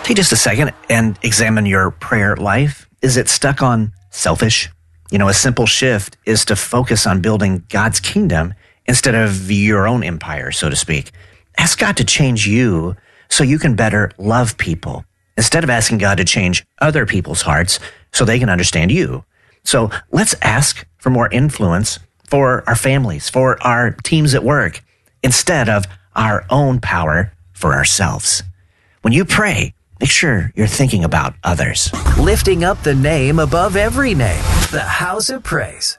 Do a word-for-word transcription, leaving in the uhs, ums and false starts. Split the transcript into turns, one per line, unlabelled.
Take just a second and examine your prayer life. Is it stuck on selfish? You know, a simple shift is to focus on building God's kingdom instead of your own empire, so to speak. Ask God to change you so you can better love people instead of asking God to change other people's hearts so they can understand you. So let's ask for more influence for our families, for our teams at work, instead of our own power for ourselves. When you pray, make sure you're thinking about others.
Lifting up the name above every name. The House of Praise.